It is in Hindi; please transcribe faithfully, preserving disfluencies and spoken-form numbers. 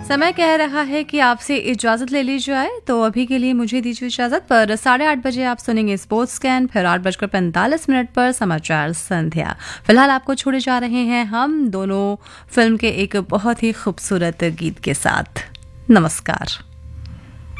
समय कह रहा है कि आपसे इजाज़त ले ली जाए, तो अभी के लिए मुझे दीजिए इजाज़त। पर साढ़े आठ बजे आप सुनेंगे स्पोर्ट्स स्कैन, फिर आठ बजकर पैंतालीस मिनट पर समाचार संध्या। फिलहाल आपको छोड़े जा रहे हैं हम दोनों फिल्म के एक बहुत ही खूबसूरत गीत के साथ। नमस्कार।